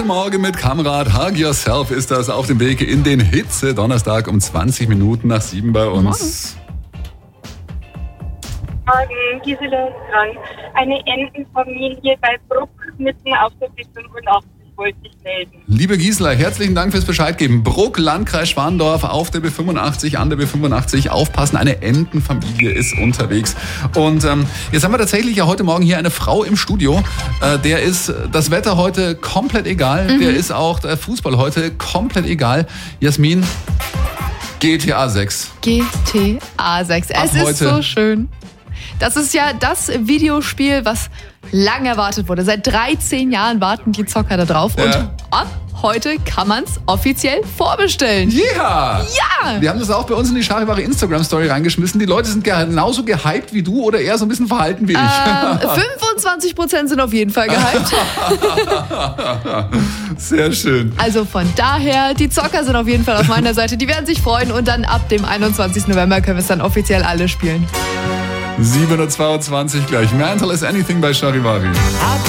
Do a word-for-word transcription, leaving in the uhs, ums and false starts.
Guten Morgen mit Kamrat. Hug Yourself ist das auf dem Weg in den Hitze. Donnerstag um zwanzig Minuten nach sieben bei uns. Morgen, Gisela ist krank. Eine Entenfamilie bei Bruck mitten auf der B fünfundachtzig wollte ich melden. Liebe Gisela, herzlichen Dank fürs Bescheid geben. Bruck, Landkreis Schwandorf, auf der B fünfundachtzig, an der B fünfundachtzig. Aufpassen, eine Entenfamilie ist unterwegs. Und ähm, jetzt haben wir tatsächlich ja heute Morgen hier eine Frau im Studio. Äh, der ist das Wetter heute komplett egal. Mhm. Der ist auch der Fußball heute komplett egal. Jasmin, G T A sechs. G T A sechs. Ab Es ist heute. so schön. Das ist ja das Videospiel, was lang erwartet wurde. Seit dreizehn Jahren warten die Zocker da drauf. Ja. Und ab heute kann man es offiziell vorbestellen. Yeah! Ja! Wir haben das auch bei uns in die Charivari Instagram-Story reingeschmissen. Die Leute sind genauso gehypt wie du oder eher so ein bisschen verhalten wie ich. Ähm, fünfundzwanzig Prozent sind auf jeden Fall gehypt. Sehr schön. Also von daher, die Zocker sind auf jeden Fall auf meiner Seite. Die werden sich freuen und dann ab dem einundzwanzigsten November können wir es dann offiziell alle spielen. sieben Uhr zweiundzwanzig gleich. Mental is Anything bei Charivari.